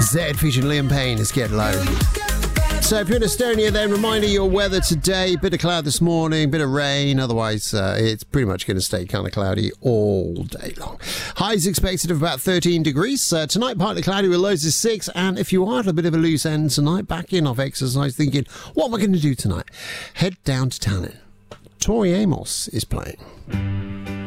Zed featuring Liam Payne is Get Low. So if you're in Estonia, then reminder your weather today. Bit of cloud this morning, bit of rain. Otherwise, it's pretty much going to stay kind of cloudy all day long. Highs expected of about 13 degrees. Tonight, partly cloudy with lows of 6. And if you are at a bit of a loose end tonight, back in off exercise, thinking, what am I going to do tonight? Head down to Tallinn. Tori Amos is playing.